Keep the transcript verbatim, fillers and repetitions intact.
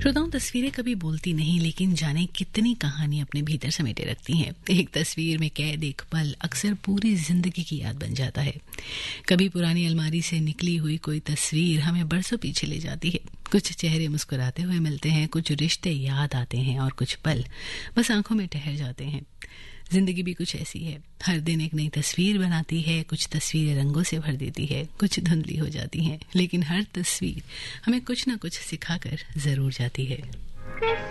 श्रोताओं, तस्वीरें कभी बोलती नहीं, लेकिन जाने कितनी कहानी अपने भीतर समेटे रखती हैं। एक तस्वीर में कैद एक पल अक्सर पूरी जिंदगी की याद बन जाता है। कभी पुरानी अलमारी से निकली हुई कोई तस्वीर हमें बरसों पीछे ले जाती है। कुछ चेहरे मुस्कुराते हुए मिलते हैं, कुछ रिश्ते याद आते हैं और कुछ पल बस आंखों में ठहर जाते हैं। जिंदगी भी कुछ ऐसी है, हर दिन एक नई तस्वीर बनाती है। कुछ तस्वीरें रंगों से भर देती है, कुछ धुंधली हो जाती हैं, लेकिन हर तस्वीर हमें कुछ ना कुछ सिखाकर जरूर जाती है।